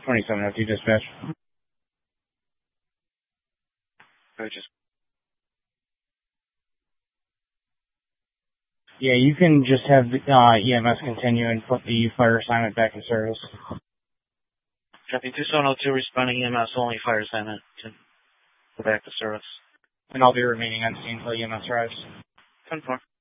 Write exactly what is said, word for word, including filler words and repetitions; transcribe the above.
twenty-seven oh two dispatch. Purchase. Yeah, you can just have uh, E M S continue and put the fire assignment back in service. Copy two seven oh two, responding E M S only, fire assignment to go back to service. And I'll be remaining on scene until E M S arrives. ten four.